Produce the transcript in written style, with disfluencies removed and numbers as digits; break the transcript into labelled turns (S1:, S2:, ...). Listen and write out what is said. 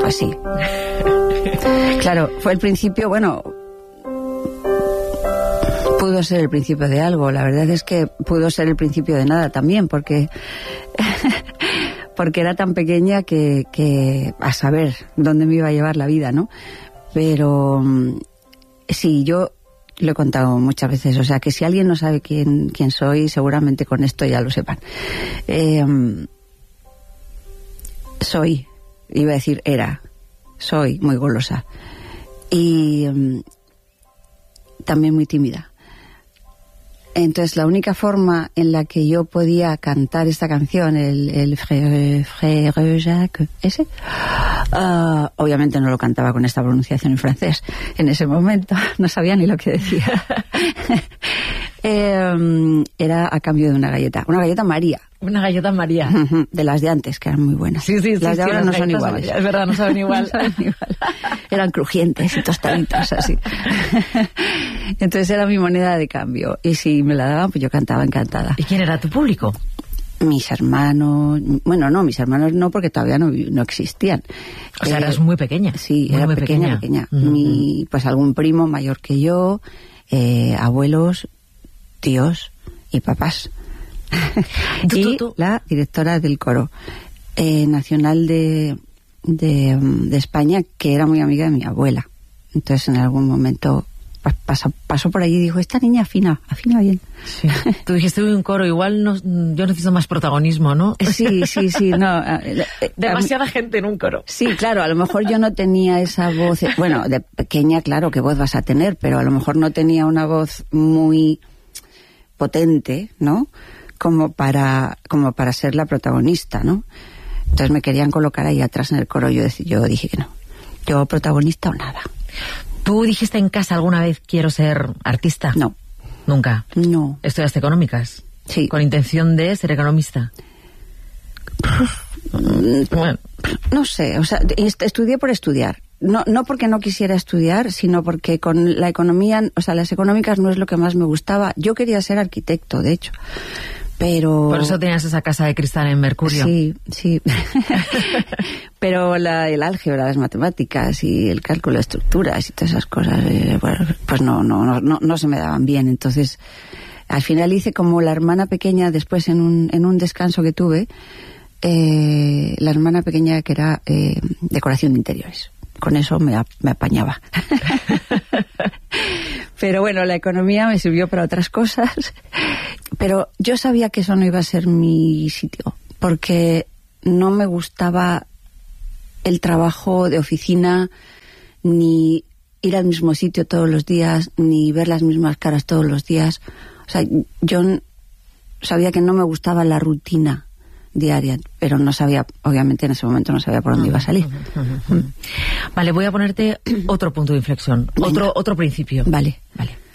S1: Pues sí. Claro, fue el principio, bueno, pudo ser el principio de algo. La verdad es que pudo ser el principio de nada también, porque era tan pequeña que a saber dónde me iba a llevar la vida, ¿no? Pero sí, yo lo he contado muchas veces, o sea que si alguien no sabe quién soy, seguramente con esto ya lo sepan. Soy, iba a decir soy muy golosa y también muy tímida. Entonces la única forma en la que yo podía cantar esta canción, el Frère Jacques, ese, obviamente no lo cantaba con esta pronunciación en francés en ese momento, no sabía ni lo que decía. Era a cambio de una galleta María.
S2: Una galleta María.
S1: De las de antes, que eran muy buenas.
S2: Sí,
S1: las de ahora no son iguales.
S2: María, es verdad, no saben igual.
S1: No saben igual. Eran crujientes y tostaditas, así. Entonces era mi moneda de cambio. Y si me la daban, pues yo cantaba encantada.
S2: ¿Y quién era tu público?
S1: Mis hermanos... Bueno, no, mis hermanos no, porque todavía no existían.
S2: O sea, eras muy pequeña.
S1: Sí, era muy pequeña. Uh-huh. Pues algún primo mayor que yo, abuelos, tíos y papás. Y la directora del coro nacional de España, que era muy amiga de mi abuela. Entonces en algún momento pasó por allí y dijo, esta niña afina bien.
S2: Sí. Tú dijiste un coro, igual yo necesito más protagonismo, ¿no?
S1: Sí, no.
S2: Demasiada gente en un coro.
S1: Sí, claro, a lo mejor yo no tenía esa voz, bueno, de pequeña, claro, ¿qué voz vas a tener? Pero a lo mejor no tenía una voz muy potente, ¿no? Como para ser la protagonista, ¿no? Entonces me querían colocar ahí atrás en el coro. Yo dije que no. Yo protagonista o nada.
S2: ¿Tú dijiste en casa alguna vez quiero ser artista?
S1: No.
S2: ¿Nunca?
S1: No.
S2: ¿Estudiaste económicas?
S1: Sí.
S2: ¿Con intención de ser economista?
S1: Bueno, no sé, o sea, estudié por estudiar. No porque no quisiera estudiar, sino porque con la economía, o sea, las económicas no es lo que más me gustaba. Yo quería ser arquitecto, de hecho. Pero...
S2: Por eso tenías esa casa de cristal en Mercurio.
S1: Sí. Pero el álgebra, las matemáticas y el cálculo de estructuras y todas esas cosas, bueno, pues no se me daban bien. Entonces, al final hice como la hermana pequeña, después en un descanso que tuve, la hermana pequeña que era decoración de interiores. Con eso me apañaba. Pero bueno, la economía me sirvió para otras cosas. Pero yo sabía que eso no iba a ser mi sitio, porque no me gustaba el trabajo de oficina, ni ir al mismo sitio todos los días, ni ver las mismas caras todos los días. O sea, yo sabía que no me gustaba la rutina diaria, pero no sabía, obviamente en ese momento no sabía por dónde iba a salir.
S2: Vale, voy a ponerte otro punto de inflexión, otro principio.
S1: Vale.